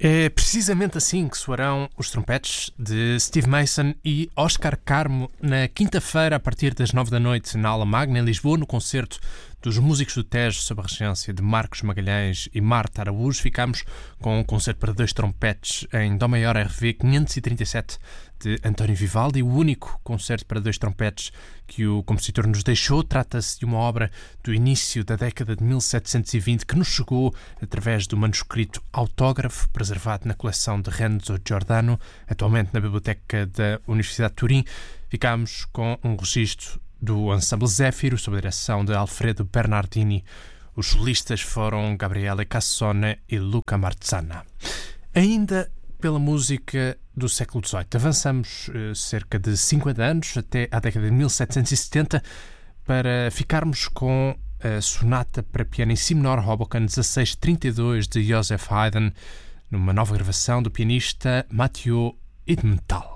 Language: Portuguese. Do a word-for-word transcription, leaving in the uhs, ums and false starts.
É precisamente assim que soarão os trompetes de Steve Mason e Oscar Carmo na quinta-feira, a partir das nove da noite, na Aula Magna, em Lisboa, no concerto dos Músicos do Tejo, sob a regência de Marcos Magalhães e Marta Araújo. Ficámos com um concerto para dois trompetes em Dó maior R V quinhentos e trinta e sete de António Vivaldi, o único concerto para dois trompetes que o compositor nos deixou. Trata-se de uma obra do início da década de mil setecentos e vinte que nos chegou através do manuscrito autógrafo preservado na coleção de Renzo Giordano, atualmente na Biblioteca da Universidade de Turim. Ficámos com um registro do Ensemble Zéfiro, sob a direção de Alfredo Bernardini. Os solistas foram Gabriele Cassone e Luca Marzana. Ainda pela música do século dezoito, avançamos eh, cerca de cinquenta anos, até à década de mil setecentos e setenta, para ficarmos com a sonata para piano em si menor, Hoboken dezasseis trinta e dois, de Joseph Haydn, numa nova gravação do pianista Mathieu Idmental.